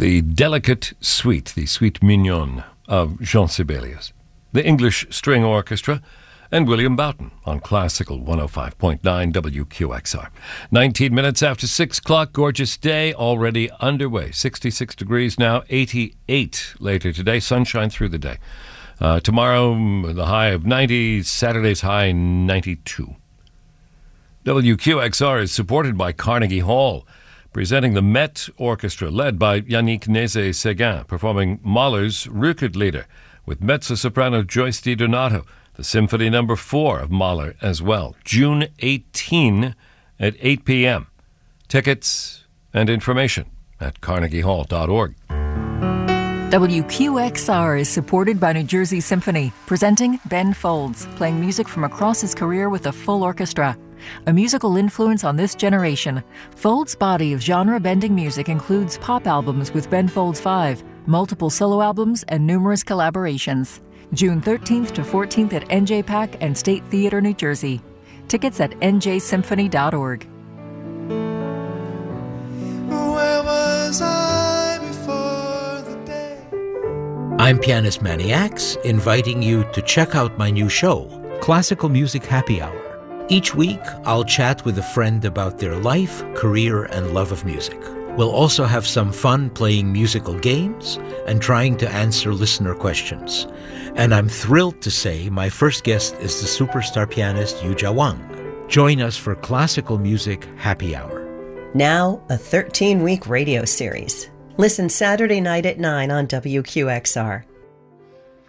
the delicate suite, the suite mignonne of Jean Sibelius, the English String Orchestra, and William Boughton on Classical 105.9 WQXR. 19 minutes after 6 o'clock, gorgeous day already underway. 66 degrees now, 88 later today, sunshine through the day. Tomorrow, the high of 90, Saturday's high 92. WQXR is supported by Carnegie Hall, presenting the Met Orchestra, led by Yannick Nézet-Séguin, performing Mahler's Rückert-Lieder, with mezzo-soprano Joyce DiDonato, the Symphony No. 4 of Mahler as well. June 18 at 8 p.m. Tickets and information at carnegiehall.org. WQXR is supported by New Jersey Symphony, presenting Ben Folds, playing music from across his career with a full orchestra. A musical influence on this generation, Folds' body of genre-bending music includes pop albums with Ben Folds 5, multiple solo albums, and numerous collaborations. June 13th to 14th at NJPAC and State Theater, New Jersey. Tickets at njsymphony.org. Where was I before the day? I'm Pianist Manny Axe, inviting you to check out my new show, Classical Music Happy Hour. Each week, I'll chat with a friend about their life, career, and love of music. We'll also have some fun playing musical games and trying to answer listener questions. And I'm thrilled to say my first guest is the superstar pianist Yuja Wang. Join us for Classical Music Happy Hour. Now, a 13-week radio series. Listen Saturday night at 9 on WQXR.